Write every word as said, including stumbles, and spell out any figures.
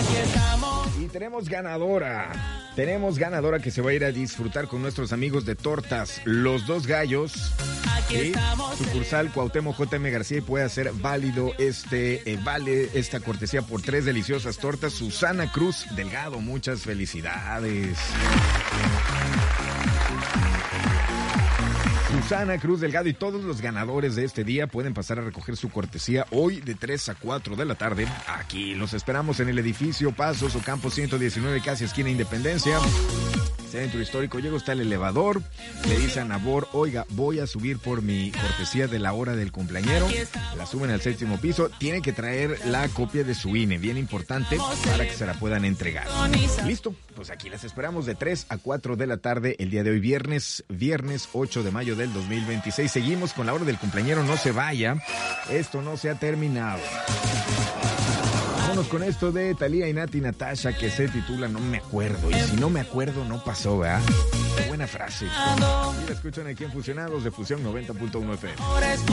Y tenemos ganadora. Tenemos ganadora que se va a ir a disfrutar con nuestros amigos de Tortas Los Dos Gallos. Y sucursal Cuauhtémoc J M García, y puede hacer válido este, eh, vale esta cortesía por tres deliciosas tortas. Susana Cruz Delgado, muchas felicidades. Susana Cruz Delgado y todos los ganadores de este día pueden pasar a recoger su cortesía hoy de tres a cuatro de la tarde. Aquí los esperamos en el edificio Pasos Ocampo ciento diecinueve, casi esquina Independencia. Centro Histórico. Llega hasta el elevador, le dice a Nabor, oiga, voy a subir por mi cortesía de la hora del cumpleañero. La suben al séptimo piso. Tiene que traer la copia de su I N E, bien importante, para que se la puedan entregar. Listo, pues aquí las esperamos de tres a cuatro de la tarde el día de hoy, viernes, viernes ocho de mayo del dos mil veintiséis. Seguimos con la hora del cumpleañero, no se vaya, esto no se ha terminado. Vámonos con esto de Thalía y Nati Natasha, que se titula No me acuerdo. Y si no me acuerdo, no pasó, ¿verdad? Qué buena frase. Y la escuchan aquí en Fusionados de Fusión noventa punto uno F M.